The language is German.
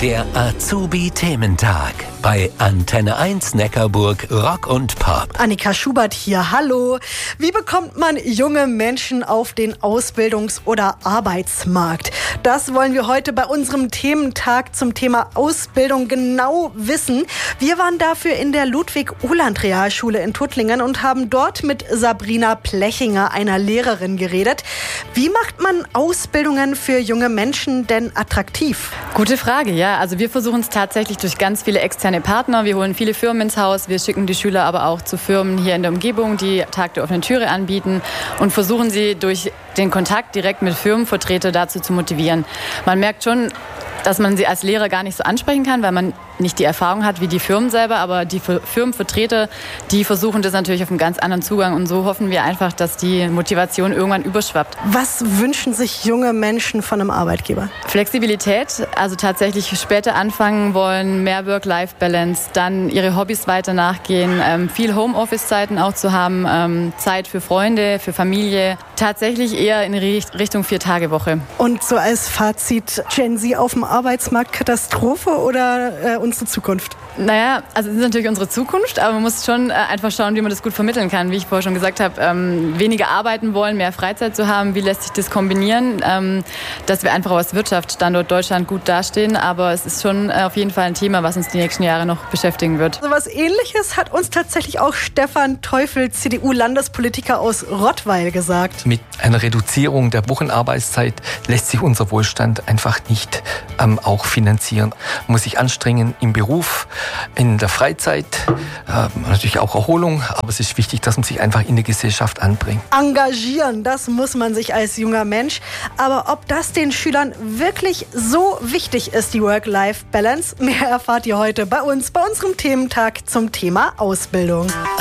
Der Azubi-Thementag bei Antenne 1 Neckarburg Rock und Pop. Annika Schubert hier, hallo. Wie bekommt man junge Menschen auf den Ausbildungs- oder Arbeitsmarkt? Das wollen wir heute bei unserem Thementag zum Thema Ausbildung genau wissen. Wir waren dafür in der Ludwig-Uhland-Realschule in Tuttlingen und haben dort mit Sabrina Plechinger, einer Lehrerin, geredet. Wie macht man Ausbildungen für junge Menschen denn attraktiv? Gute Frage, ja. Also wir versuchen es tatsächlich durch ganz viele externe Partner. Wir holen viele Firmen ins Haus. Wir schicken die Schüler aber auch zu Firmen hier in der Umgebung, die Tag der offenen Türe anbieten und versuchen sie durch den Kontakt direkt mit Firmenvertretern dazu zu motivieren. Man merkt schon, dass man sie als Lehrer gar nicht so ansprechen kann, weil man nicht die Erfahrung hat wie die Firmen selber, aber die Firmenvertreter, die versuchen das natürlich auf einen ganz anderen Zugang und so hoffen wir einfach, dass die Motivation irgendwann überschwappt. Was wünschen sich junge Menschen von einem Arbeitgeber? Flexibilität, also tatsächlich später anfangen wollen, mehr Work-Life-Balance, dann ihre Hobbys weiter nachgehen, viel Homeoffice-Zeiten auch zu haben, Zeit für Freunde, für Familie, tatsächlich eher in Richtung 4-Tage-Woche. Und so als Fazit, Gen Z auf dem Arbeitsmarkt Katastrophe oder unsere Zukunft? Naja, also es ist natürlich unsere Zukunft, aber man muss schon einfach schauen, wie man das gut vermitteln kann. Wie ich vorher schon gesagt habe, weniger arbeiten wollen, mehr Freizeit zu haben. Wie lässt sich das kombinieren? Dass wir einfach als Wirtschaftsstandort Deutschland gut dastehen, aber es ist schon auf jeden Fall ein Thema, was uns die nächsten Jahre noch beschäftigen wird. So was Ähnliches hat uns tatsächlich auch Stefan Teufel, CDU-Landespolitiker aus Rottweil, gesagt. Mit einer Reduzierung der Wochenarbeitszeit lässt sich unser Wohlstand einfach nicht auch finanzieren. Man muss sich anstrengen im Beruf, in der Freizeit, natürlich auch Erholung, aber es ist wichtig, dass man sich einfach in der Gesellschaft anbringt. Engagieren, das muss man sich als junger Mensch. Aber ob das den Schülern wirklich so wichtig ist, die Work-Life-Balance, mehr erfahrt ihr heute bei uns, bei unserem Thementag zum Thema Ausbildung.